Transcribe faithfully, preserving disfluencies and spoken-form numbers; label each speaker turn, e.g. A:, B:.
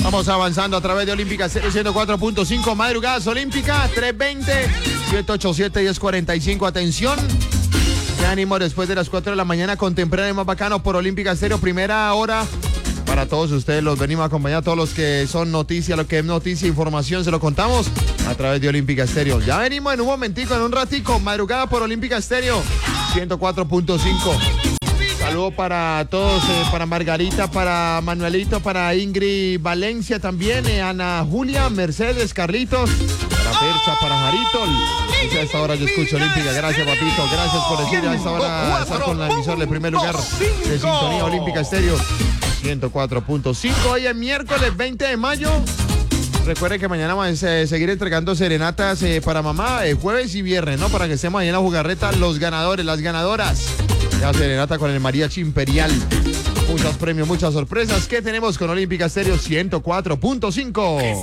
A: Vamos avanzando a través de Olímpica Estéreo ciento cuatro punto cinco, madrugadas Olímpica, tres veinte, siete ocho siete, diez cuarenta y cinco. Atención, qué ánimo después de las cuatro de la mañana con temprano y más bacano por Olímpica Estéreo, primera hora. Para todos ustedes los venimos a acompañar, todos los que son noticia, lo que es noticia, información, se lo contamos a través de Olímpica Estéreo. Ya venimos en un momentico, en un ratico, madrugada por Olímpica Estéreo ciento cuatro punto cinco. Saludo para todos, eh, para Margarita, para Manuelito, para Ingrid Valencia también, eh, Ana Julia, Mercedes, Carlitos, para Percha, para Jarito. A esta hora yo escucho Olímpica. Gracias, papito. Gracias por decir a esta hora estar con la emisora de primer lugar de sintonía Olímpica Estéreo ciento cuatro punto cinco. Hoy es miércoles veinte de mayo. Recuerden que mañana vamos a seguir entregando serenatas eh, para mamá, eh, jueves y viernes, ¿no? Para que estemos ahí en la jugarreta los ganadores, las ganadoras. La serenata con el mariachi imperial. Muchos premios, muchas sorpresas. ¿Qué tenemos con Olímpica Estéreo ciento cuatro punto cinco?